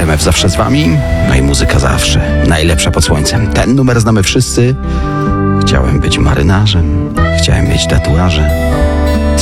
RMF zawsze z wami, no i muzyka zawsze najlepsza pod słońcem. Ten numer znamy wszyscy. Chciałem być marynarzem, chciałem mieć tatuaże.